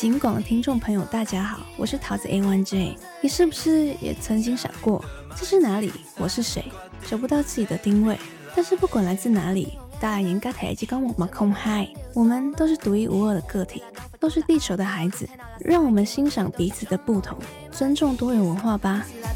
警广的听众朋友，大家好，我是桃子 A1J。你是不是也曾经想过，这是哪里？我是谁？找不到自己的定位。但是不管来自哪里，大人应该台积跟我们空嗨，我们都是独一无二的个体，都是地球的孩子。让我们欣赏彼此的不同，尊重多元文化吧。